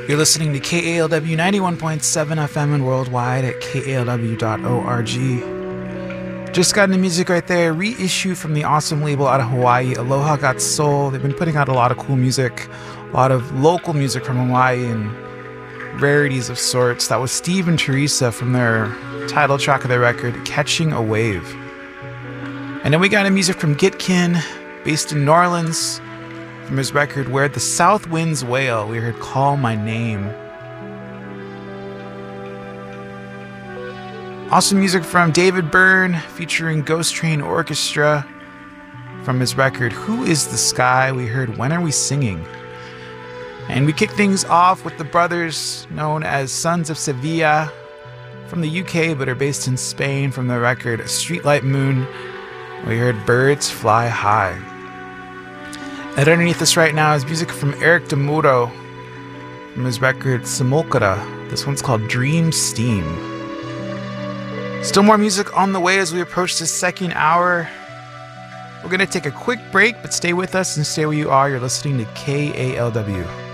You're listening to KALW 91.7 FM and worldwide at kalw.org. Just got into music right there, reissue from the awesome label out of Hawaii, Aloha Got Soul. They've been putting out a lot of cool music, a lot of local music from Hawaii and rarities of sorts. That was Steve and Teresa from their title track of their record, Catching a Wave. And then we got into music from Gitkin, based in New Orleans, from his record Where the South Winds Wail. We heard Call My Name. Awesome music from David Byrne featuring Ghost Train Orchestra from his record Who Is the Sky. We heard When Are We Singing. And we kicked things off with the brothers known as Sons of Sevilla from the UK but are based in Spain from their record Streetlight Moon. We heard Birds Fly High. And underneath us right now is music from Eric DeMuro from his record Simulcata. This one's called Dream Steam. Still more music on the way as we approach the second hour. We're going to take a quick break, but stay with us and stay where you are. You're listening to KALW.